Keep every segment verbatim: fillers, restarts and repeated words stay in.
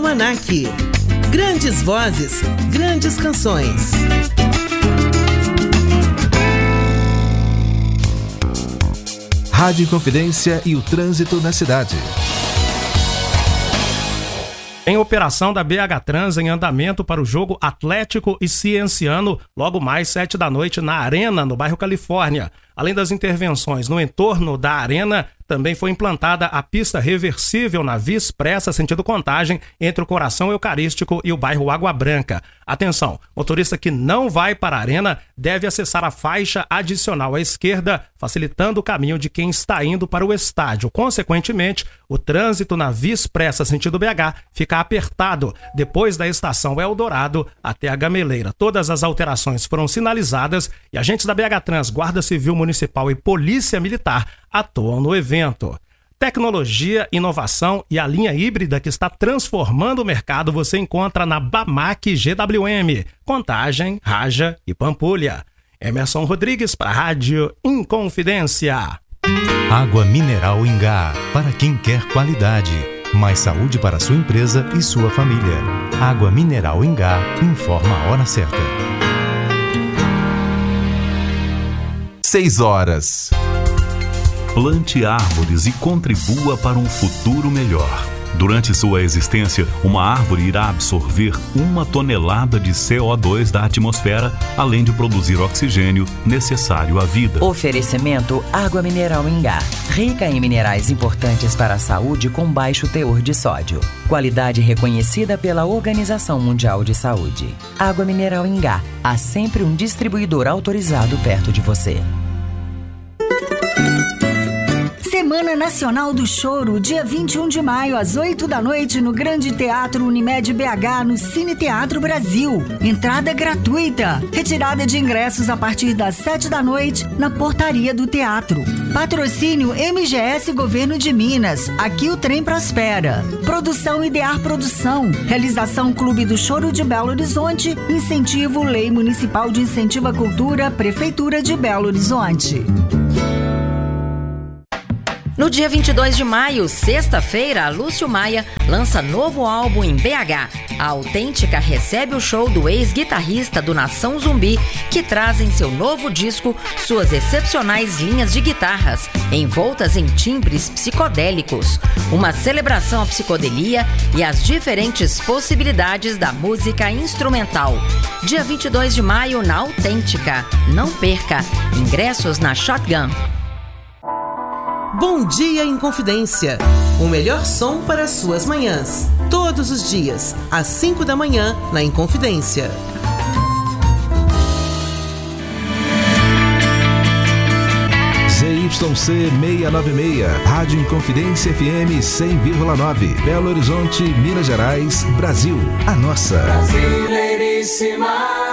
Almanac. Grandes vozes, grandes canções. Rádio Inconfidência e o trânsito na cidade. Em operação da B H Trans em andamento para o jogo Atlético e Cienciano, logo mais sete da noite na Arena, no bairro Califórnia. Além das intervenções no entorno da Arena, também foi implantada a pista reversível na Via Expressa sentido Contagem entre o Coração Eucarístico e o bairro Água Branca. Atenção, motorista que não vai para a Arena deve acessar a faixa adicional à esquerda, facilitando o caminho de quem está indo para o estádio. Consequentemente, o trânsito na Via Expressa sentido B H fica apertado depois da estação Eldorado até a Gameleira. Todas as alterações foram sinalizadas e agentes da B H Trans, Guarda Civil Municipal e Polícia Militar atuam no evento. Tecnologia, inovação e a linha híbrida que está transformando o mercado você encontra na Bamac G W M, Contagem, Raja e Pampulha. Emerson Rodrigues para a Rádio Inconfidência. Água mineral Ingá, para quem quer qualidade, mais saúde para sua empresa e sua família. Água mineral Ingá, informa a hora certa. Seis horas. Plante árvores e contribua para um futuro melhor. Durante sua existência, uma árvore irá absorver uma tonelada de C O dois da atmosfera, além de produzir oxigênio necessário à vida. Oferecimento Água Mineral Ingá, rica em minerais importantes para a saúde com baixo teor de sódio. Qualidade reconhecida pela Organização Mundial de Saúde. Água Mineral Ingá, há sempre um distribuidor autorizado perto de você. Semana Nacional do Choro, dia vinte e um de maio, às oito da noite, no Grande Teatro Unimed B H, no Cine Teatro Brasil. Entrada gratuita. Retirada de ingressos a partir das sete da noite, na portaria do teatro. Patrocínio M G S Governo de Minas. Aqui o trem prospera. Produção Idear Produção. Realização Clube do Choro de Belo Horizonte. Incentivo Lei Municipal de Incentivo à Cultura, Prefeitura de Belo Horizonte. No dia vinte e dois de maio, sexta-feira, Lúcio Maia lança novo álbum em B H. A Autêntica recebe o show do ex-guitarrista do Nação Zumbi, que traz em seu novo disco suas excepcionais linhas de guitarras, envoltas em timbres psicodélicos. Uma celebração à psicodelia e às diferentes possibilidades da música instrumental. Dia vinte e dois de maio, na Autêntica. Não perca! Ingressos na Shotgun. Bom dia, Inconfidência. O melhor som para as suas manhãs. Todos os dias, às cinco da manhã, na Inconfidência. Z Y C seiscentos e noventa e seis, Rádio Inconfidência F M cem vírgula nove, Belo Horizonte, Minas Gerais, Brasil. A nossa. Brasileiríssima.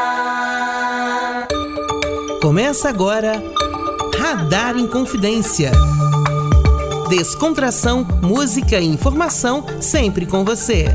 Começa agora Radar Inconfidência. Descontração, música e informação, sempre com você.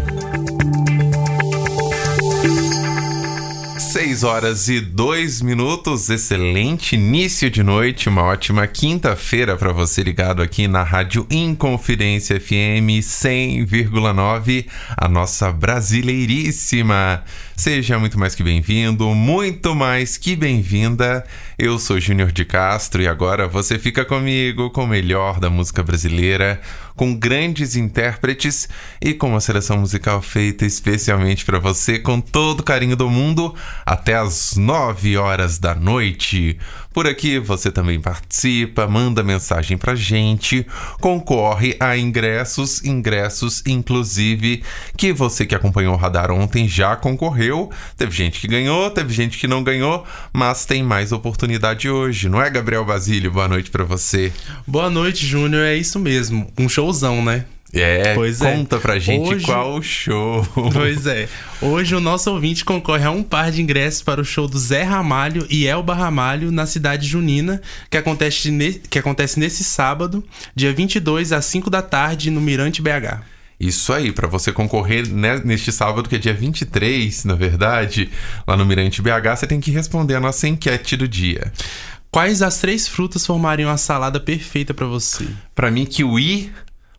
seis horas e dois minutos, excelente início de noite, uma ótima quinta-feira para você ligado aqui na Rádio Inconfidência F M cem vírgula nove, a nossa brasileiríssima. Seja muito mais que bem-vindo, muito mais que bem-vinda. Eu sou Júnior de Castro e agora você fica comigo com o melhor da música brasileira, com grandes intérpretes e com uma seleção musical feita especialmente para você, com todo o carinho do mundo, até as nove horas da noite. Por aqui você também participa, manda mensagem pra gente, concorre a ingressos, ingressos inclusive que você que acompanhou o Radar ontem já concorreu. Teve gente que ganhou, teve gente que não ganhou, mas tem mais oportunidade hoje, não é, Gabriel Basílio? Boa noite pra você. Boa noite, Júnior, é isso mesmo, um showzão, né? É, pois conta é. pra gente hoje, qual o show. Pois é, hoje o nosso ouvinte concorre a um par de ingressos para o show do Zé Ramalho e Elba Ramalho na cidade junina, que acontece, ne- que acontece nesse sábado, dia vinte e dois, às cinco da tarde, no Mirante B H. Isso aí, para você concorrer né, neste sábado, que é dia vinte e três, na verdade, lá no Mirante B H, você tem que responder a nossa enquete do dia. Quais as três frutas formariam a salada perfeita para você? Para mim, kiwi,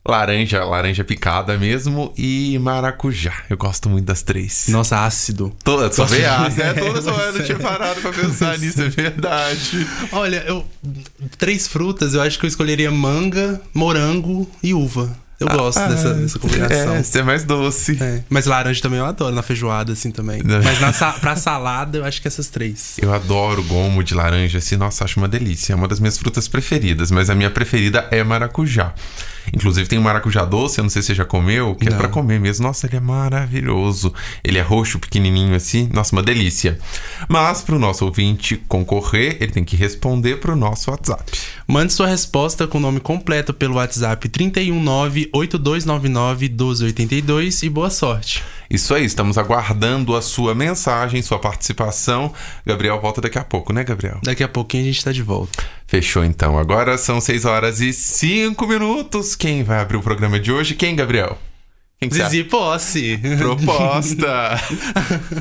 Laranja, laranja picada mesmo e maracujá. Eu gosto muito das três. Nossa, ácido. Todas só veio ácido, né? Todas só eu não tinha parado pra pensar nisso, é verdade. Olha, eu três frutas, eu acho que eu escolheria manga, morango e uva. Eu ah, gosto ah, dessa, dessa combinação. É, ser mais doce. É. Mas laranja também eu adoro, na feijoada assim também. Mas na, pra salada eu acho que essas três. Eu adoro gomo de laranja, assim, nossa, acho uma delícia. É uma das minhas frutas preferidas, mas a minha preferida é maracujá. Inclusive tem um maracujá doce, eu não sei se você já comeu, que não. É pra comer mesmo. Nossa, ele é maravilhoso. Ele é roxo, pequenininho assim. Nossa, uma delícia. Mas pro nosso ouvinte concorrer, ele tem que responder pro nosso WhatsApp. Mande sua resposta com o nome completo pelo WhatsApp trinta e um nove, oito dois nove nove, um dois oito dois e boa sorte. Isso aí, estamos aguardando a sua mensagem, sua participação. Gabriel volta daqui a pouco, né, Gabriel? Daqui a pouquinho a gente tá de volta. Fechou, então. Agora são seis horas e cinco minutos. Quem vai abrir o programa de hoje? Quem, Gabriel? Quem que Zizi Posse. Proposta.